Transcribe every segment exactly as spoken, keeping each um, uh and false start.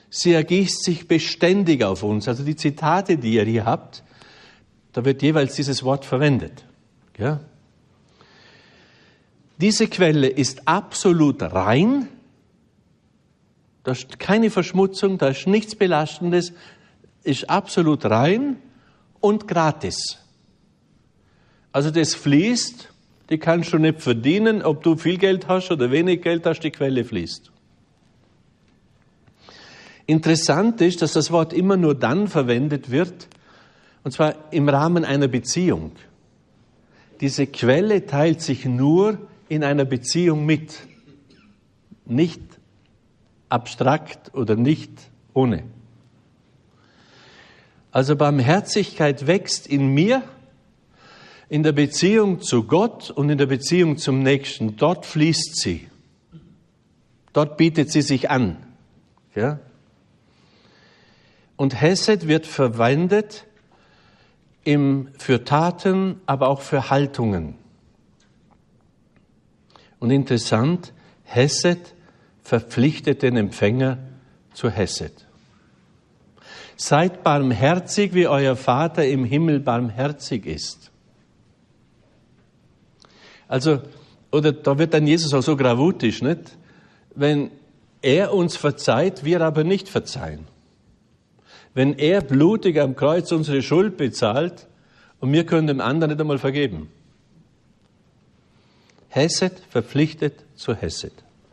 Sie ergießt sich beständig auf uns. Also die Zitate, die ihr hier habt, da wird jeweils dieses Wort verwendet. Ja? Diese Quelle ist absolut rein. Da ist keine Verschmutzung, da ist nichts Belastendes, ist absolut rein und gratis. Also das fließt, die kannst du nicht verdienen, ob du viel Geld hast oder wenig Geld hast, die Quelle fließt. Interessant ist, dass das Wort immer nur dann verwendet wird, und zwar im Rahmen einer Beziehung. Diese Quelle teilt sich nur in einer Beziehung mit, nicht abstrakt oder nicht ohne. Also Barmherzigkeit wächst in mir, in der Beziehung zu Gott und in der Beziehung zum Nächsten. Dort fließt sie. Dort bietet sie sich an. Ja? Und Hesed wird verwendet im, für Taten, aber auch für Haltungen. Und interessant, Hesed verpflichtet den Empfänger zu Hesed. Seid barmherzig, wie euer Vater im Himmel barmherzig ist. Also, oder da wird dann Jesus auch so gravutisch, nicht? Wenn er uns verzeiht, wir aber nicht verzeihen. Wenn er blutig am Kreuz unsere Schuld bezahlt und wir können dem anderen nicht einmal vergeben. Hesed verpflichtet zu Hesed.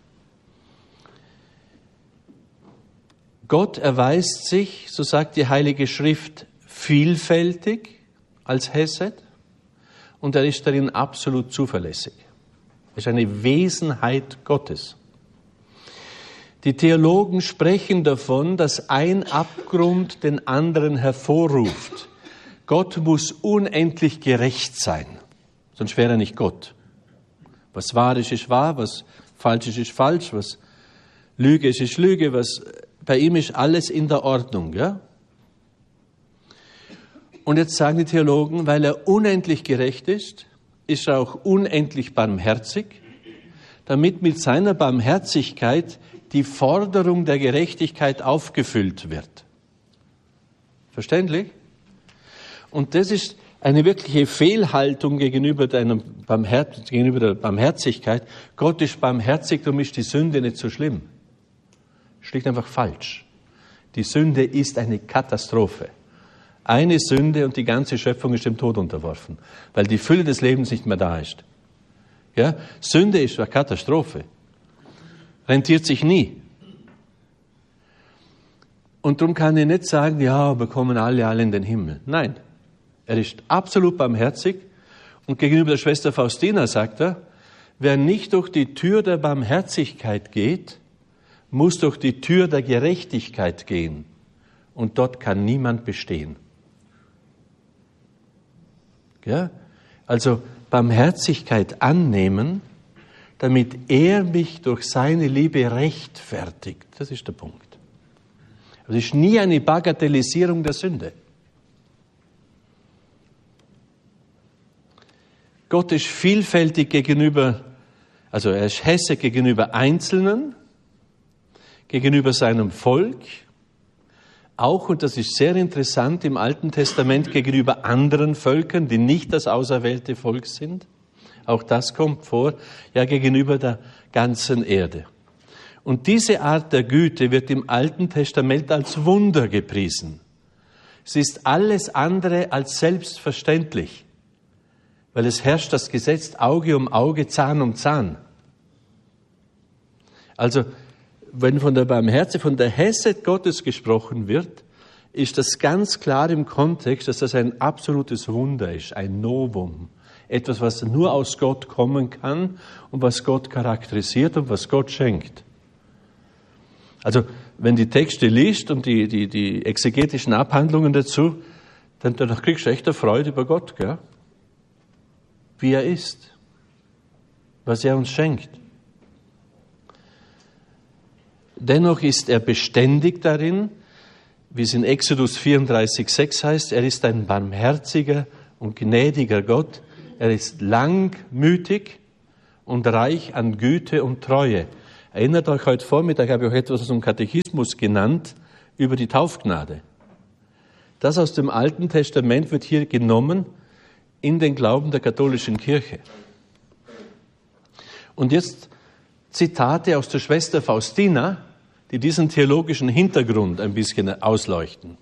Gott erweist sich, so sagt die Heilige Schrift, vielfältig als Hesed und er ist darin absolut zuverlässig. Er ist eine Wesenheit Gottes. Die Theologen sprechen davon, dass ein Abgrund den anderen hervorruft. Gott muss unendlich gerecht sein, sonst wäre er nicht Gott. Was wahr ist, ist wahr, was falsch ist, ist falsch, was Lüge ist, ist Lüge, was bei ihm ist alles in der Ordnung, ja? Und jetzt sagen die Theologen, weil er unendlich gerecht ist, ist er auch unendlich barmherzig, damit mit seiner Barmherzigkeit die Forderung der Gerechtigkeit aufgefüllt wird. Verständlich? Und das ist eine wirkliche Fehlhaltung gegenüber, deinem Barmherz- gegenüber der Barmherzigkeit. Gott ist barmherzig, darum ist die Sünde nicht so schlimm. Schlicht einfach falsch. Die Sünde ist eine Katastrophe. Eine Sünde und die ganze Schöpfung ist dem Tod unterworfen, weil die Fülle des Lebens nicht mehr da ist. Ja? Sünde ist eine Katastrophe. Rentiert sich nie. Und darum kann ich nicht sagen, ja, wir kommen alle, alle in den Himmel. Nein, er ist absolut barmherzig und gegenüber der Schwester Faustina sagt er, wer nicht durch die Tür der Barmherzigkeit geht, muss durch die Tür der Gerechtigkeit gehen und dort kann niemand bestehen. Ja? Also Barmherzigkeit annehmen, damit er mich durch seine Liebe rechtfertigt. Das ist der Punkt. Es ist nie eine Bagatellisierung der Sünde. Gott ist vielfältig gegenüber, also er ist Hesed gegenüber Einzelnen, gegenüber seinem Volk, auch, und das ist sehr interessant, im Alten Testament gegenüber anderen Völkern, die nicht das auserwählte Volk sind. Auch das kommt vor, ja, gegenüber der ganzen Erde. Und diese Art der Güte wird im Alten Testament als Wunder gepriesen. Es ist alles andere als selbstverständlich, weil es herrscht das Gesetz Auge um Auge, Zahn um Zahn. Also, wenn von der Barmherzigkeit, von der Hesed Gottes gesprochen wird, ist das ganz klar im Kontext, dass das ein absolutes Wunder ist, ein Novum. Etwas, was nur aus Gott kommen kann und was Gott charakterisiert und was Gott schenkt. Also, wenn die Texte liest und die, die, die exegetischen Abhandlungen dazu, dann, dann kriegst du echt eine Freude über Gott, gell? Wie er ist, was er uns schenkt. Dennoch ist er beständig darin, wie es in Exodus vierunddreißig sechs heißt, er ist ein barmherziger und gnädiger Gott, er ist langmütig und reich an Güte und Treue. Erinnert euch, heute Vormittag habe ich euch etwas aus dem Katechismus genannt. über die Taufgnade. Das aus dem Alten Testament wird hier genommen in den Glauben der katholischen Kirche. Und jetzt Zitate aus der Schwester Faustina, die diesen theologischen Hintergrund ein bisschen ausleuchten.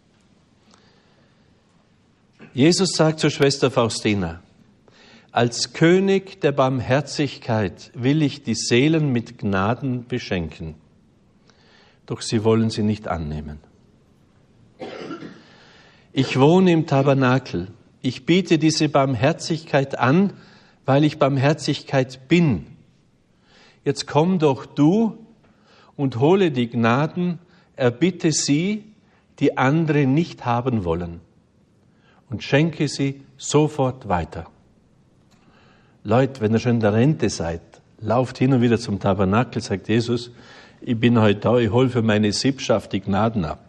Jesus sagt zur Schwester Faustina: Als König der Barmherzigkeit will ich die Seelen mit Gnaden beschenken, doch sie wollen sie nicht annehmen. Ich wohne im Tabernakel. Ich biete diese Barmherzigkeit an, weil ich Barmherzigkeit bin. Jetzt komm doch du und hole die Gnaden, erbitte sie, die andere nicht haben wollen, und schenke sie sofort weiter. Leute, wenn ihr schon in der Rente seid, lauft hin und wieder zum Tabernakel, sagt Jesus: Ich bin heute da, ich hole für meine Sippschaft die Gnaden ab.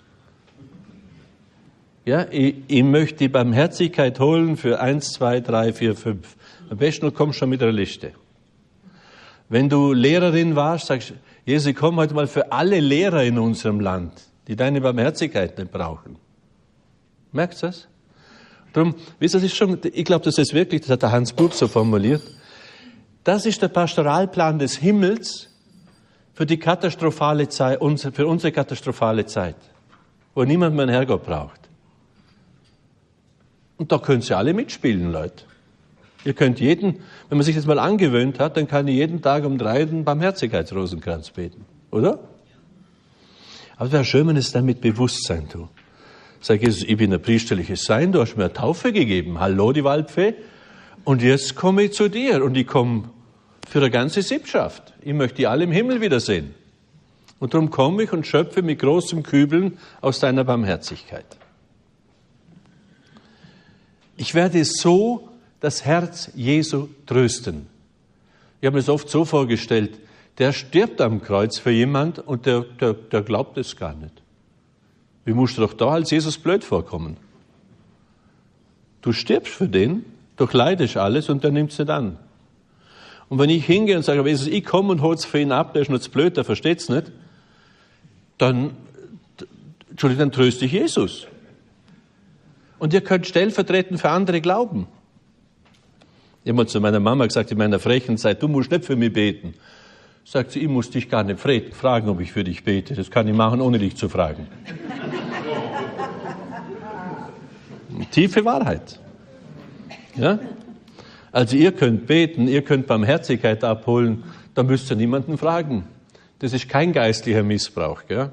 Ja, ich, ich möchte die Barmherzigkeit holen für eins, zwei, drei, vier, fünf. Am besten du kommst schon mit einer Liste. Wenn du Lehrerin warst, sagst du: Jesus, ich komme heute mal für alle Lehrer in unserem Land, die deine Barmherzigkeit nicht brauchen. Merkst du das? Darum, wisst ihr, das ist schon, ich glaube, das ist wirklich, das hat der Hans Bub so formuliert, das ist der Pastoralplan des Himmels für die katastrophale Zeit, für unsere katastrophale Zeit, wo niemand mehr einen Herrgott braucht. Und da können Sie alle mitspielen, Leute. Ihr könnt jeden, wenn man sich das mal angewöhnt hat, dann kann ich jeden Tag um drei den Barmherzigkeitsrosenkranz beten, oder? Aber es wäre schön, wenn es dann mit Bewusstsein tut. Sag Jesus, ich bin ein priesterliches Sein, du hast mir eine Taufe gegeben. Hallo, die Waldfee. Und jetzt komme ich zu dir und ich komme für eine ganze Sippschaft. Ich möchte die alle im Himmel wiedersehen. Und darum komme ich und schöpfe mit großem Kübeln aus deiner Barmherzigkeit. Ich werde so das Herz Jesu trösten. Ich habe mir das oft so vorgestellt, der stirbt am Kreuz für jemand und der, der, der glaubt es gar nicht. Wie musst du doch da als Jesus blöd vorkommen? Du stirbst für den, durchleidest alles und der nimmt es nicht an. Und wenn ich hingehe und sage, Jesus, ich komme und hol's für ihn ab, der ist nur zu blöd, der versteht's nicht, dann, Entschuldigung, dann tröste ich Jesus. Und ihr könnt stellvertretend für andere glauben. Ich habe mal zu meiner Mama gesagt, in meiner frechen Zeit, du musst nicht für mich beten. Sagt sie, ich muss dich gar nicht fragen, ob ich für dich bete. Das kann ich machen, ohne dich zu fragen. Tiefe Wahrheit. Ja? Also ihr könnt beten, ihr könnt Barmherzigkeit abholen, da müsst ihr niemanden fragen. Das ist kein geistlicher Missbrauch. Gell?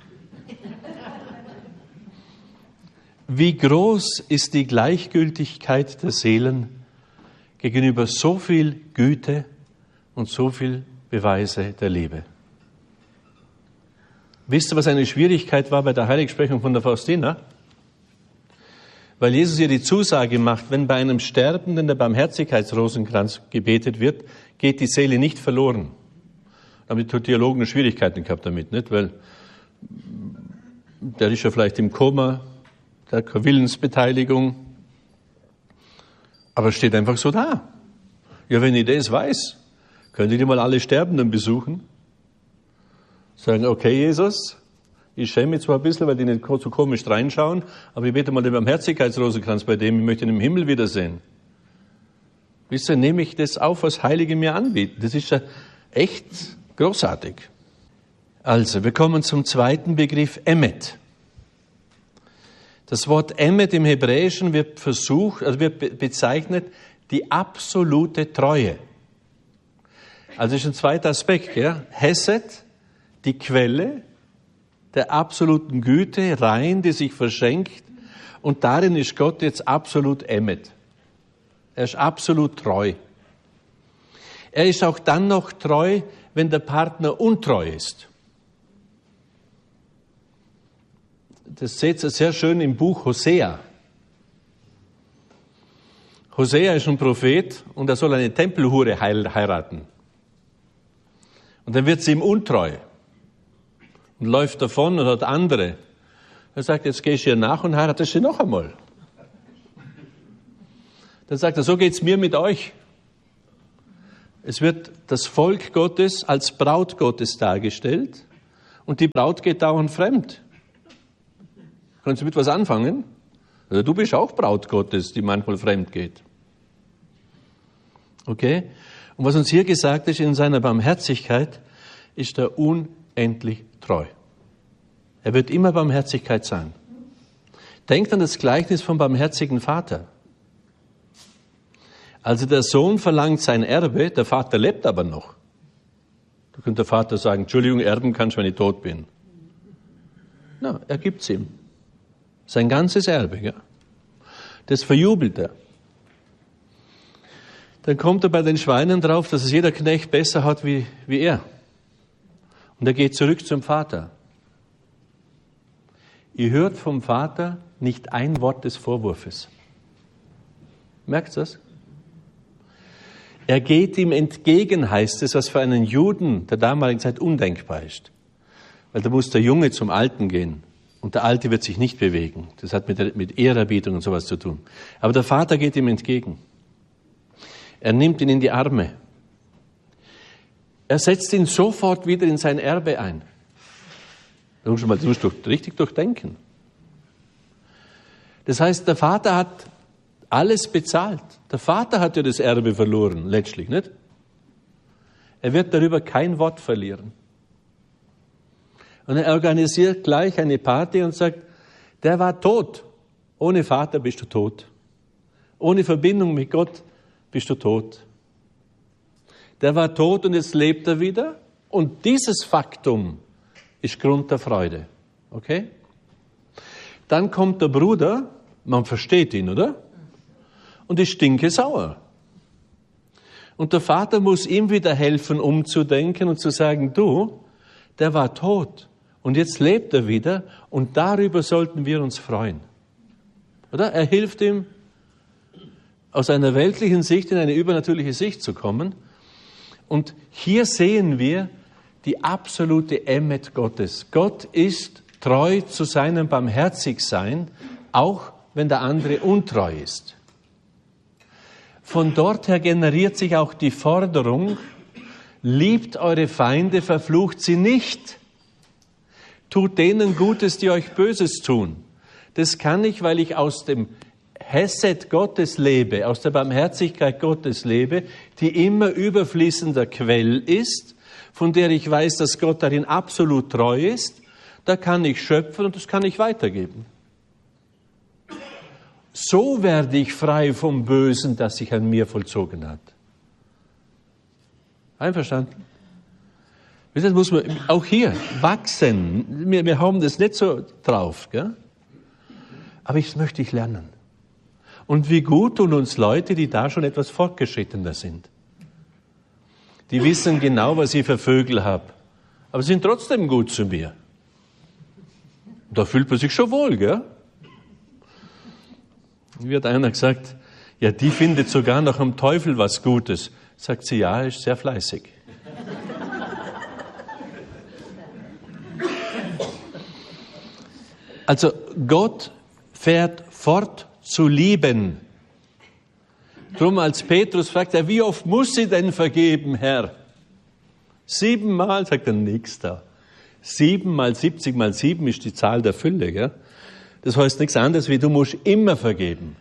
Wie groß ist die Gleichgültigkeit der Seelen gegenüber so viel Güte und so viel Beweise der Liebe. Wisst ihr, was eine Schwierigkeit war bei der Heiligsprechung von der Faustina? Weil Jesus ihr die Zusage macht, wenn bei einem Sterbenden der Barmherzigkeitsrosenkranz gebetet wird, geht die Seele nicht verloren. Da haben die Theologen Schwierigkeiten gehabt damit, nicht? Weil der ist ja vielleicht im Koma, der hat keine Willensbeteiligung, aber es steht einfach so da. Ja, wenn ich das weiß, könnt ihr mal alle Sterbenden besuchen? Sagen, okay, Jesus, ich schäme mich zwar ein bisschen, weil die nicht so komisch reinschauen, aber ich bete mal den Barmherzigkeitsrosenkranz bei dem, ich möchte ihn im Himmel wiedersehen. Wisst ihr, nehme ich das auf, was Heilige mir anbieten. Das ist ja echt großartig. Also, wir kommen zum zweiten Begriff, Emet. Das Wort Emet im Hebräischen wird versucht, also wird bezeichnet die absolute Treue. Also ist ein zweiter Aspekt, ja. Hesed, die Quelle der absoluten Güte, rein, die sich verschenkt, und darin ist Gott jetzt absolut Emet. Er ist absolut treu. Er ist auch dann noch treu, wenn der Partner untreu ist. Das seht ihr sehr schön im Buch Hosea. Hosea ist ein Prophet und er soll eine Tempelhure heiraten. Und dann wird sie ihm untreu und läuft davon und hat andere. Er sagt, jetzt gehst du ihr nach und heiratest sie noch einmal. Dann sagt er, so geht's mir mit euch. Es wird das Volk Gottes als Braut Gottes dargestellt und die Braut geht dauernd fremd. Kannst du mit was anfangen? Also du bist auch Braut Gottes, die manchmal fremd geht. Okay? Und was uns hier gesagt ist, in seiner Barmherzigkeit ist er unendlich treu. Er wird immer Barmherzigkeit sein. Denkt an das Gleichnis vom barmherzigen Vater. Also der Sohn verlangt sein Erbe, der Vater lebt aber noch. Da könnte der Vater sagen, Entschuldigung, erben kannst du, wenn ich tot bin. Na, er gibt's ihm. Sein ganzes Erbe, ja. Das verjubelt er. Dann kommt er bei den Schweinen drauf, dass es jeder Knecht besser hat wie, wie er. Und er geht zurück zum Vater. Ihr hört vom Vater nicht ein Wort des Vorwurfs. Merkt ihr das? Er geht ihm entgegen, heißt es, was für einen Juden der damaligen Zeit undenkbar ist. Weil da muss der Junge zum Alten gehen. Und der Alte wird sich nicht bewegen. Das hat mit, mit Ehrerbietung und sowas zu tun. Aber der Vater geht ihm entgegen. Er nimmt ihn in die Arme. Er setzt ihn sofort wieder in sein Erbe ein. Das musst du mal, das musst du richtig durchdenken. Das heißt, der Vater hat alles bezahlt. Der Vater hat ja das Erbe verloren, letztlich, nicht? Er wird darüber kein Wort verlieren. Und er organisiert gleich eine Party und sagt, der war tot. Ohne Vater bist du tot. Ohne Verbindung mit Gott bist du tot. Der war tot und jetzt lebt er wieder. Und dieses Faktum ist Grund der Freude. Okay? Dann kommt der Bruder, man versteht ihn, oder? Und ist stinkesauer. Und der Vater muss ihm wieder helfen, umzudenken und zu sagen, du, der war tot. Und jetzt lebt er wieder und darüber sollten wir uns freuen. Oder? Er hilft ihm, aus einer weltlichen Sicht in eine übernatürliche Sicht zu kommen. Und hier sehen wir die absolute Emmet Gottes. Gott ist treu zu seinem Barmherzigsein, auch wenn der andere untreu ist. Von dort her generiert sich auch die Forderung, liebt eure Feinde, verflucht sie nicht. Tut denen Gutes, die euch Böses tun. Das kann ich, weil ich aus dem Hesed Gottes lebe, aus der Barmherzigkeit Gottes lebe, die immer überfließender Quell ist, von der ich weiß, dass Gott darin absolut treu ist. Da kann ich schöpfen und das kann ich weitergeben. So werde ich frei vom Bösen, das sich an mir vollzogen hat. Einverstanden? Das muss man auch hier wachsen. Wir, wir haben das nicht so drauf, gell? Aber das möchte ich lernen. Und wie gut tun uns Leute, die da schon etwas fortgeschrittener sind. Die wissen genau, was ich für Vögel habe. Aber sind trotzdem gut zu mir. Da fühlt man sich schon wohl, gell? Wie hat einer gesagt, ja, die findet sogar noch am Teufel was Gutes. Sagt sie, ja, ist sehr fleißig. Also Gott fährt fort zu lieben. Drum als Petrus fragt er, wie oft muss sie denn vergeben, Herr? Siebenmal, sagt er, nix da. Sieben mal siebzig mal sieben ist die Zahl der Fülle, gell? Das heißt nichts anderes, wie du musst immer vergeben.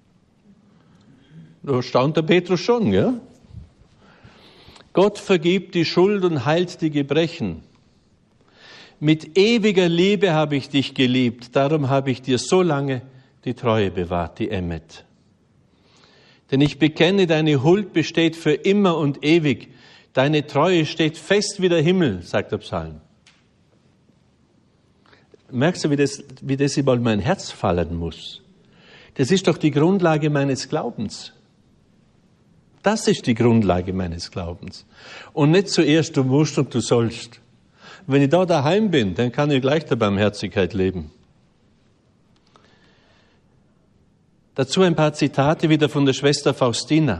Da staunt der Petrus schon, gell? Gott vergibt die Schuld und heilt die Gebrechen. Mit ewiger Liebe habe ich dich geliebt, darum habe ich dir so lange die Treue bewahrt, die Emmet. Denn ich bekenne, deine Huld besteht für immer und ewig. Deine Treue steht fest wie der Himmel, sagt der Psalm. Merkst du, wie das, wie das über mein Herz fallen muss? Das ist doch die Grundlage meines Glaubens. Das ist die Grundlage meines Glaubens. Und nicht zuerst, du musst und du sollst. Wenn ich da daheim bin, dann kann ich gleich der Barmherzigkeit leben. Dazu ein paar Zitate wieder von der Schwester Faustina.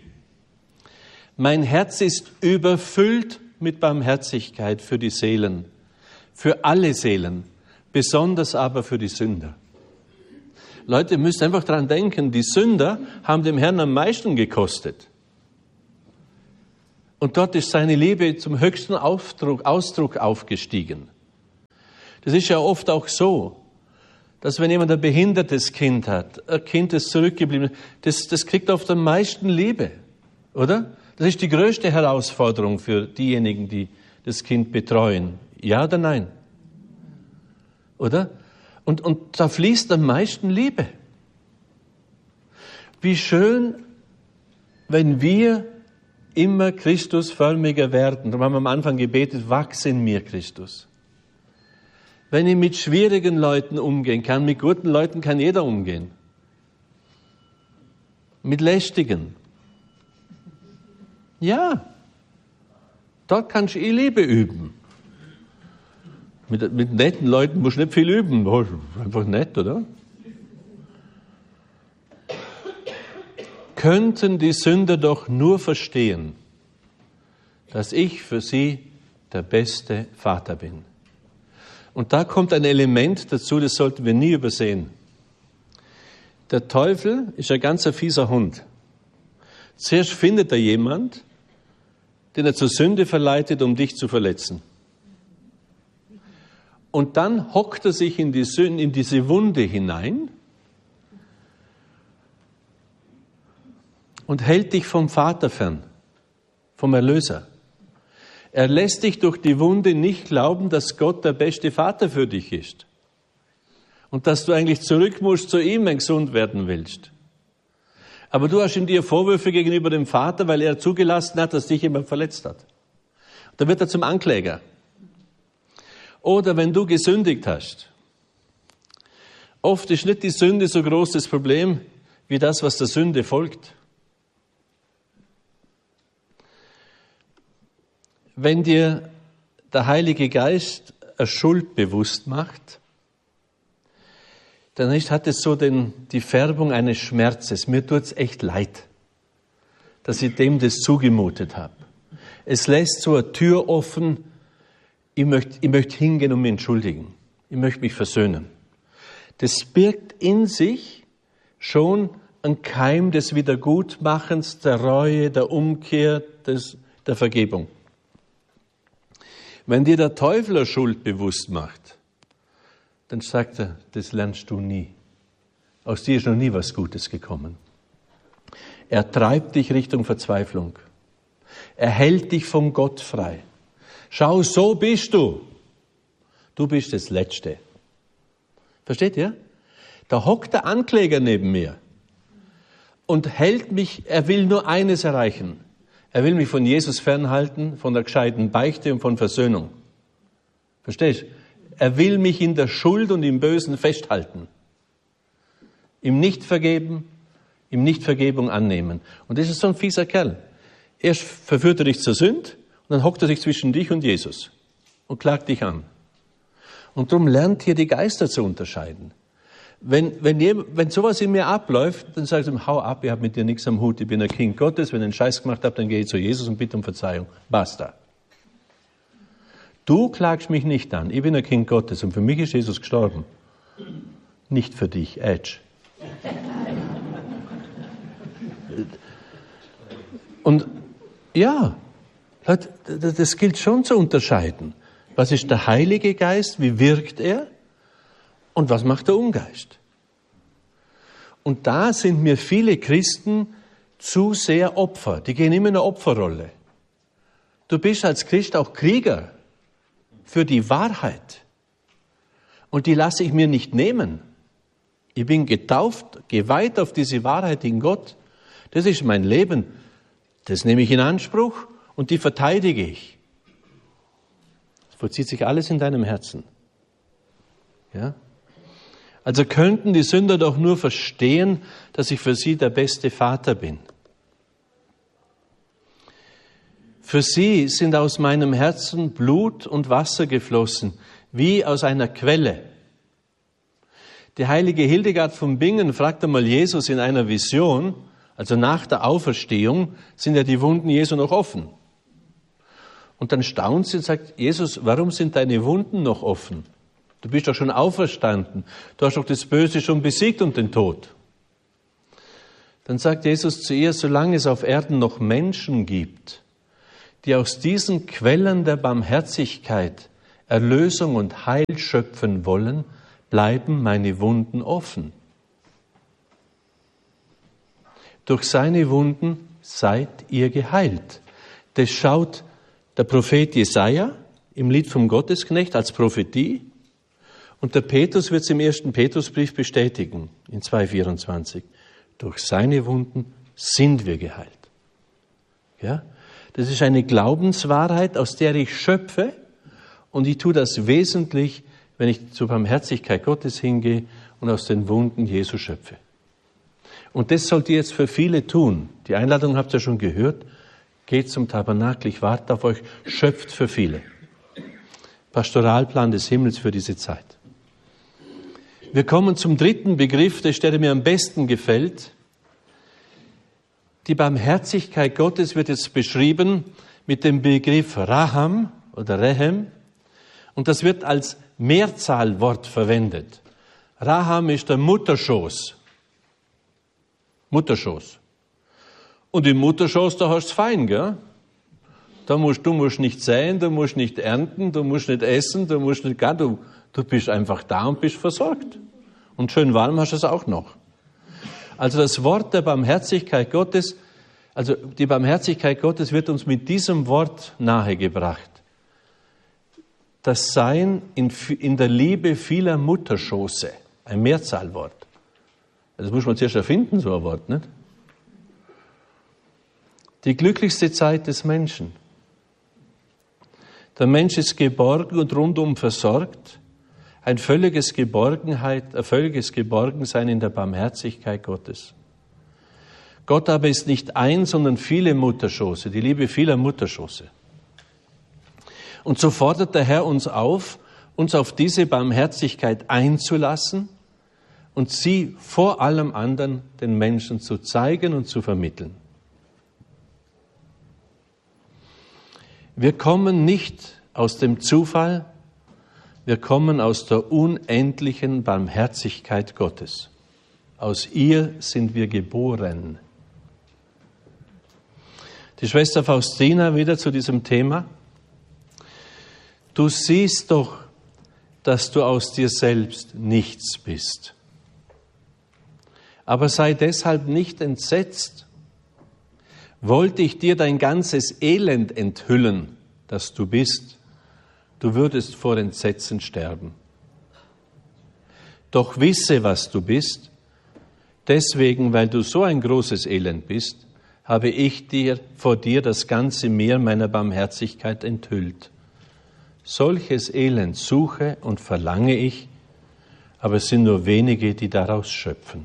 Mein Herz ist überfüllt mit Barmherzigkeit für die Seelen, für alle Seelen, besonders aber für die Sünder. Leute, ihr müsst einfach daran denken, die Sünder haben dem Herrn am meisten gekostet. Und dort ist seine Liebe zum höchsten Ausdruck, Ausdruck aufgestiegen. Das ist ja oft auch so. dass wenn jemand ein behindertes Kind hat, ein Kind, das zurückgeblieben ist, das, das kriegt oft am meisten Liebe, oder? Das ist die größte Herausforderung für diejenigen, die das Kind betreuen. Ja oder nein? Oder? Und, und da fließt am meisten Liebe. Wie schön, wenn wir immer Christusförmiger werden. Darum haben wir am Anfang gebetet, wachse in mir, Christus. Wenn ich mit schwierigen Leuten umgehen kann, mit guten Leuten kann jeder umgehen. Mit lästigen. Ja, dort kannst du eh Liebe üben. Mit, mit netten Leuten musst du nicht viel üben. Einfach nett, oder? Könnten die Sünder doch nur verstehen, dass ich für sie der beste Vater bin. Und da kommt ein Element dazu, das sollten wir nie übersehen. Der Teufel ist ein ganzer fieser Hund. Zuerst findet er jemand, den er zur Sünde verleitet, um dich zu verletzen. Und dann hockt er sich in, die Sünde, in diese Wunde hinein und hält dich vom Vater fern, vom Erlöser. Er lässt dich durch die Wunde nicht glauben, dass Gott der beste Vater für dich ist und dass du eigentlich zurück musst zu ihm, wenn du gesund werden willst. Aber du hast in dir Vorwürfe gegenüber dem Vater, weil er zugelassen hat, dass dich jemand verletzt hat. Da wird er zum Ankläger. Oder wenn du gesündigt hast. Oft ist nicht die Sünde so groß das Problem, wie das, was der Sünde folgt. Wenn dir der Heilige Geist eine Schuld bewusst macht, dann hat es so den, die Färbung eines Schmerzes. Mir tut's echt leid, dass ich dem das zugemutet habe. Es lässt so eine Tür offen, ich möchte, ich möchte hingehen und mich entschuldigen. Ich möchte mich versöhnen. Das birgt in sich schon einen Keim des Wiedergutmachens, der Reue, der Umkehr, des, der Vergebung. Wenn dir der Teufel eine Schuld bewusst macht, dann sagt er, das lernst du nie. Aus dir ist noch nie was Gutes gekommen. Er treibt dich Richtung Verzweiflung. Er hält dich von Gott frei. Schau, so bist du. Du bist das Letzte. Versteht ihr? Da hockt der Ankläger neben mir und hält mich, er will nur eines erreichen. Er will mich von Jesus fernhalten, von der gescheiten Beichte und von Versöhnung. Verstehst du? Er will mich in der Schuld und im Bösen festhalten. Ihm nicht vergeben, ihm nicht Vergebung annehmen. Und das ist so ein fieser Kerl. Erst verführt er dich zur Sünde und dann hockt er sich zwischen dich und Jesus und klagt dich an. Und darum lernt hier die Geister zu unterscheiden. Wenn, wenn, wenn sowas in mir abläuft, dann sagst du ihm, hau ab, ich habe mit dir nichts am Hut, ich bin ein Kind Gottes, wenn ich einen Scheiß gemacht habe, dann gehe ich zu Jesus und bitte um Verzeihung. Basta. Du klagst mich nicht an, ich bin ein Kind Gottes und für mich ist Jesus gestorben. Nicht für dich, Edge. Und ja, das gilt schon zu unterscheiden. Was ist der Heilige Geist, wie wirkt er und was macht der Ungeist? Und da sind mir viele Christen zu sehr Opfer, die gehen immer in eine Opferrolle. Du bist als Christ auch Krieger für die Wahrheit. Und die lasse ich mir nicht nehmen. Ich bin getauft, geweiht auf diese Wahrheit in Gott. Das ist mein Leben. Das nehme ich in Anspruch und die verteidige ich. Es vollzieht sich alles in deinem Herzen. Ja? Also könnten die Sünder doch nur verstehen, dass ich für sie der beste Vater bin. Für sie sind aus meinem Herzen Blut und Wasser geflossen, wie aus einer Quelle. Die heilige Hildegard von Bingen fragt einmal Jesus in einer Vision, also nach der Auferstehung, sind ja die Wunden Jesu noch offen. Und dann staunt sie und sagt, Jesus, warum sind deine Wunden noch offen? Du bist doch schon auferstanden. Du hast doch das Böse schon besiegt und den Tod. Dann sagt Jesus zu ihr, solange es auf Erden noch Menschen gibt, die aus diesen Quellen der Barmherzigkeit Erlösung und Heil schöpfen wollen, bleiben meine Wunden offen. Durch seine Wunden seid ihr geheilt. Das schaut der Prophet Jesaja im Lied vom Gottesknecht als Prophetie. Und der Petrus wird es im ersten Petrusbrief bestätigen, in zwei vierundzwanzig. Durch seine Wunden sind wir geheilt. Ja? Das ist eine Glaubenswahrheit, aus der ich schöpfe. Und ich tue das wesentlich, wenn ich zur Barmherzigkeit Gottes hingehe und aus den Wunden Jesu schöpfe. Und das sollt ihr jetzt für viele tun. Die Einladung habt ihr schon gehört. Geht zum Tabernakel, ich warte auf euch, schöpft für viele. Pastoralplan des Himmels für diese Zeit. Wir kommen zum dritten Begriff, der der mir am besten gefällt. Die Barmherzigkeit Gottes wird jetzt beschrieben mit dem Begriff Raham oder Rehem. Und das wird als Mehrzahlwort verwendet. Raham ist der Mutterschoß. Mutterschoß. Und im Mutterschoß, da hast du es fein, gell? Da musst, du musst nicht säen, du musst nicht ernten, du musst nicht essen, du musst nicht gar, du, du bist einfach da und bist versorgt. Und schön warm hast du es auch noch. Also das Wort der Barmherzigkeit Gottes, also die Barmherzigkeit Gottes wird uns mit diesem Wort nahegebracht. Das Sein in, in der Liebe vieler Mutterschoße, ein Mehrzahlwort. Das muss man zuerst erfinden, so ein Wort, nicht? Die glücklichste Zeit des Menschen. Der Mensch ist geborgen und rundum versorgt. Ein völliges Geborgenheit, ein völliges Geborgensein in der Barmherzigkeit Gottes. Gott aber ist nicht ein, sondern viele Mutterschoße, die Liebe vieler Mutterschoße. Und so fordert der Herr uns auf, uns auf diese Barmherzigkeit einzulassen und sie vor allem anderen den Menschen zu zeigen und zu vermitteln. Wir kommen nicht aus dem Zufall, wir kommen aus der unendlichen Barmherzigkeit Gottes. Aus ihr sind wir geboren. Die Schwester Faustina wieder zu diesem Thema. Du siehst doch, dass du aus dir selbst nichts bist. Aber sei deshalb nicht entsetzt. Wollte ich dir dein ganzes Elend enthüllen, das du bist, du würdest vor Entsetzen sterben. Doch wisse, was du bist. Deswegen, weil du so ein großes Elend bist, habe ich dir vor dir das ganze Meer meiner Barmherzigkeit enthüllt. Solches Elend suche und verlange ich, aber es sind nur wenige, die daraus schöpfen.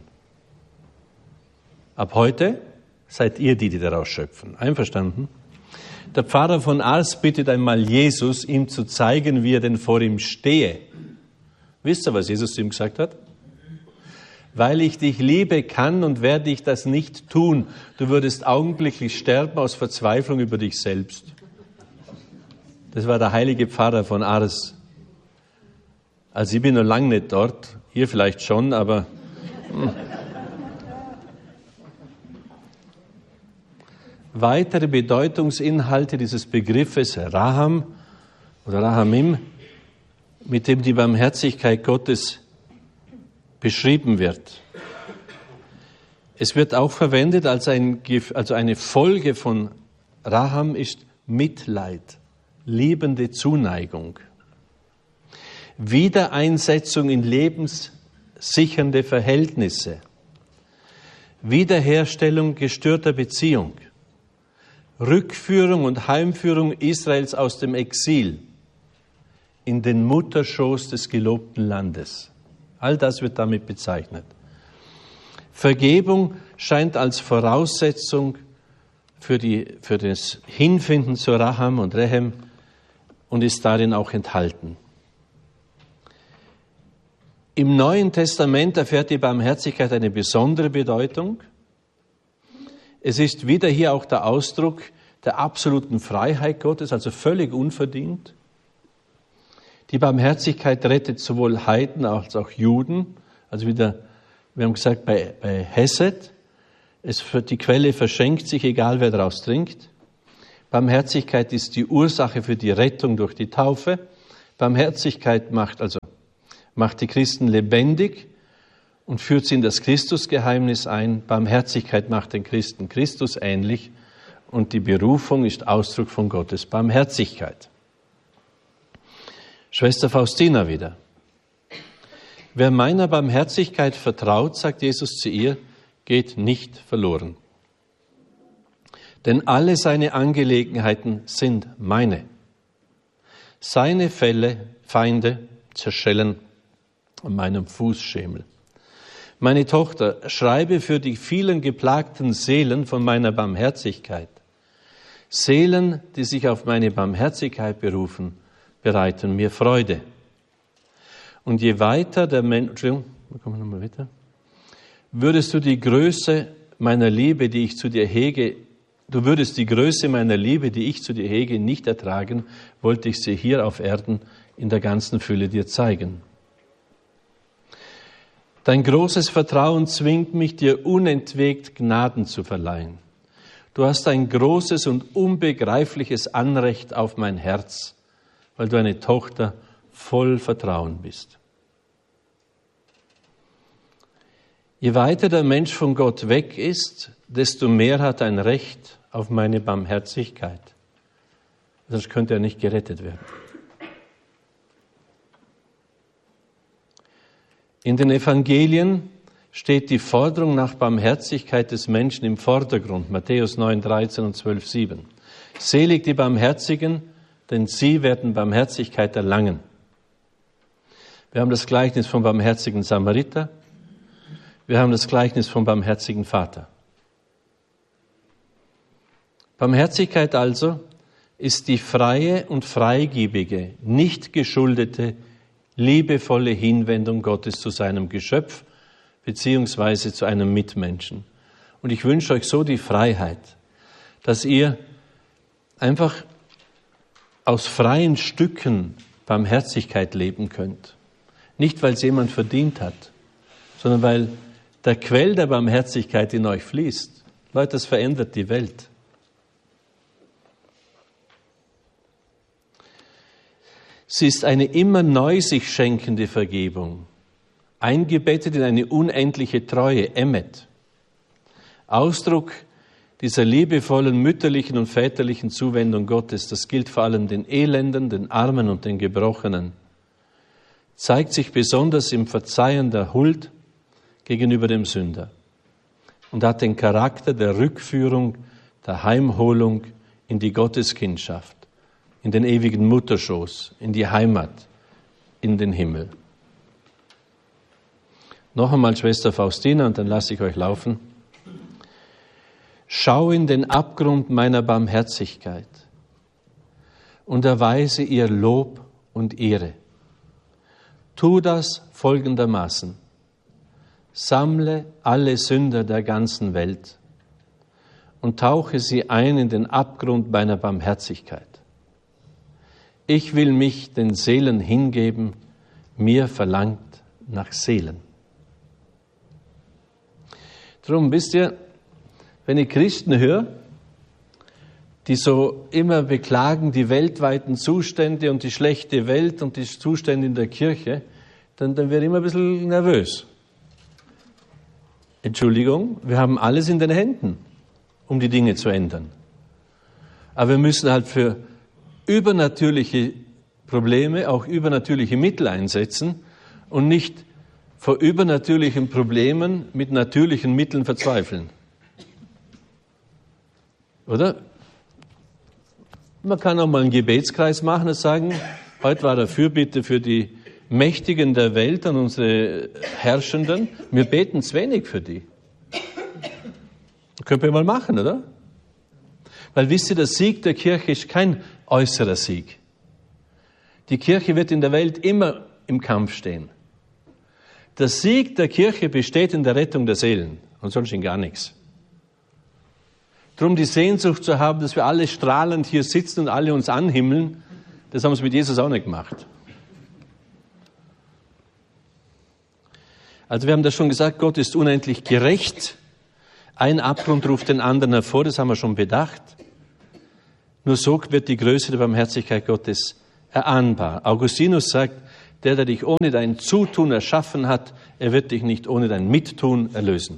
Ab heute seid ihr die, die daraus schöpfen. Einverstanden? Der Pfarrer von Ars bittet einmal Jesus, ihm zu zeigen, wie er denn vor ihm stehe. Wisst ihr, was Jesus zu ihm gesagt hat? Weil ich dich liebe, kann und werde ich das nicht tun. Du würdest augenblicklich sterben aus Verzweiflung über dich selbst. Das war der heilige Pfarrer von Ars. Also ich bin noch lange nicht dort, ihr vielleicht schon, aber... Hm. Weitere Bedeutungsinhalte dieses Begriffes Raham oder Rahamim, mit dem die Barmherzigkeit Gottes beschrieben wird. Es wird auch verwendet als ein, also eine Folge von Raham ist Mitleid, liebende Zuneigung, Wiedereinsetzung in lebenssichernde Verhältnisse, Wiederherstellung gestörter Beziehung, Rückführung und Heimführung Israels aus dem Exil in den Mutterschoß des gelobten Landes. All das wird damit bezeichnet. Vergebung scheint als Voraussetzung für, die, für das Hinfinden zu Raham und Rehem und ist darin auch enthalten. Im Neuen Testament erfährt die Barmherzigkeit eine besondere Bedeutung. Es ist wieder hier auch der Ausdruck der absoluten Freiheit Gottes, also völlig unverdient. Die Barmherzigkeit rettet sowohl Heiden als auch Juden. Also wieder, wir haben gesagt, bei, bei Hesed, es, die Quelle verschenkt sich, egal wer daraus trinkt. Barmherzigkeit ist die Ursache für die Rettung durch die Taufe. Barmherzigkeit macht also macht die Christen lebendig und führt sie in das Christusgeheimnis ein. Barmherzigkeit macht den Christen Christus ähnlich und die Berufung ist Ausdruck von Gottes Barmherzigkeit. Schwester Faustina wieder. Wer meiner Barmherzigkeit vertraut, sagt Jesus zu ihr, geht nicht verloren. Denn alle seine Angelegenheiten sind meine. Seine Fälle, Feinde zerschellen an meinem Fußschemel. Meine Tochter, schreibe für die vielen geplagten Seelen von meiner Barmherzigkeit. Seelen, die sich auf meine Barmherzigkeit berufen, bereiten mir Freude. Und je weiter der Mensch, Entschuldigung, kommen wir nochmal weiter, würdest du die Größe meiner Liebe, die ich zu dir hege, du würdest die Größe meiner Liebe, die ich zu dir hege, nicht ertragen, wollte ich sie hier auf Erden in der ganzen Fülle dir zeigen. Dein großes Vertrauen zwingt mich, dir unentwegt Gnaden zu verleihen. Du hast ein großes und unbegreifliches Anrecht auf mein Herz, weil du eine Tochter voll Vertrauen bist. Je weiter der Mensch von Gott weg ist, desto mehr hat er ein Recht auf meine Barmherzigkeit. Sonst könnte er nicht gerettet werden. In den Evangelien steht die Forderung nach Barmherzigkeit des Menschen im Vordergrund. Matthäus neun, dreizehn und zwölf, sieben. Selig die Barmherzigen, denn sie werden Barmherzigkeit erlangen. Wir haben das Gleichnis vom barmherzigen Samariter. Wir haben das Gleichnis vom barmherzigen Vater. Barmherzigkeit also ist die freie und freigebige, nicht geschuldete, liebevolle Hinwendung Gottes zu seinem Geschöpf beziehungsweise zu einem Mitmenschen. Und ich wünsche euch so die Freiheit, dass ihr einfach aus freien Stücken Barmherzigkeit leben könnt. Nicht, weil es jemand verdient hat, sondern weil der Quell der Barmherzigkeit in euch fließt. Leute, das verändert die Welt. Sie ist eine immer neu sich schenkende Vergebung, eingebettet in eine unendliche Treue, Emmet. Ausdruck dieser liebevollen mütterlichen und väterlichen Zuwendung Gottes, das gilt vor allem den Elenden, den Armen und den Gebrochenen, zeigt sich besonders im Verzeihen der Huld gegenüber dem Sünder und hat den Charakter der Rückführung, der Heimholung in die Gotteskindschaft, in den ewigen Mutterschoß, in die Heimat, in den Himmel. Noch einmal Schwester Faustina und dann lasse ich euch laufen. Schau in den Abgrund meiner Barmherzigkeit und erweise ihr Lob und Ehre. Tu das folgendermaßen. Sammle alle Sünder der ganzen Welt und tauche sie ein in den Abgrund meiner Barmherzigkeit. Ich will mich den Seelen hingeben, mir verlangt nach Seelen. Darum wisst ihr, wenn ich Christen höre, die so immer beklagen die weltweiten Zustände und die schlechte Welt und die Zustände in der Kirche, dann, dann werde ich immer ein bisschen nervös. Entschuldigung, wir haben alles in den Händen, um die Dinge zu ändern. Aber wir müssen halt für übernatürliche Probleme auch übernatürliche Mittel einsetzen und nicht vor übernatürlichen Problemen mit natürlichen Mitteln verzweifeln. Oder? Man kann auch mal einen Gebetskreis machen und sagen, heute war der Fürbitte für die Mächtigen der Welt und unsere Herrschenden. Wir beten zu wenig für die. Das können wir mal machen, oder? Weil wisst ihr, der Sieg der Kirche ist kein äußerer Sieg. Die Kirche wird in der Welt immer im Kampf stehen. Der Sieg der Kirche besteht in der Rettung der Seelen und sonst in gar nichts. Darum die Sehnsucht zu haben, dass wir alle strahlend hier sitzen und alle uns anhimmeln, das haben sie mit Jesus auch nicht gemacht. Also wir haben das schon gesagt, Gott ist unendlich gerecht. Ein Abgrund ruft den anderen hervor, das haben wir schon bedacht. Nur so wird die Größe der Barmherzigkeit Gottes erahnbar. Augustinus sagt, Der, der dich ohne dein Zutun erschaffen hat, er wird dich nicht ohne dein Mittun erlösen.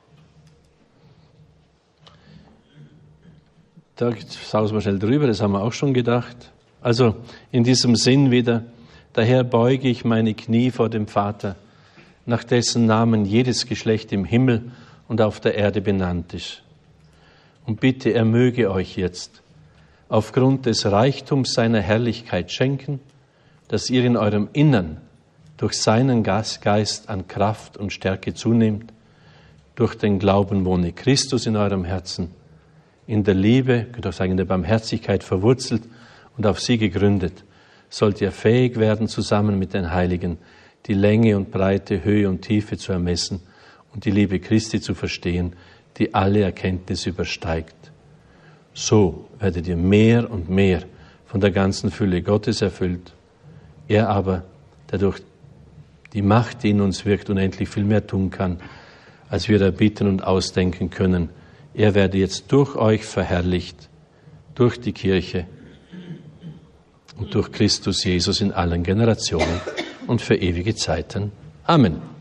Da sausen wir schnell drüber, das haben wir auch schon gedacht. Also in diesem Sinn wieder, daher beuge ich meine Knie vor dem Vater, nach dessen Namen jedes Geschlecht im Himmel und auf der Erde benannt ist. Und bitte, er möge euch jetzt aufgrund des Reichtums seiner Herrlichkeit schenken, dass ihr in eurem Innern durch seinen Geist an Kraft und Stärke zunehmt. Durch den Glauben wohne Christus in eurem Herzen, in der Liebe, ich könnte auch sagen, in der Barmherzigkeit verwurzelt und auf sie gegründet, sollt ihr fähig werden, zusammen mit den Heiligen die Länge und Breite, Höhe und Tiefe zu ermessen und die Liebe Christi zu verstehen, die alle Erkenntnis übersteigt. So werdet ihr mehr und mehr von der ganzen Fülle Gottes erfüllt. Er aber, der durch die Macht, die in uns wirkt, unendlich viel mehr tun kann, als wir erbitten und ausdenken können, er werde jetzt durch euch verherrlicht, durch die Kirche und durch Christus Jesus in allen Generationen und für ewige Zeiten. Amen.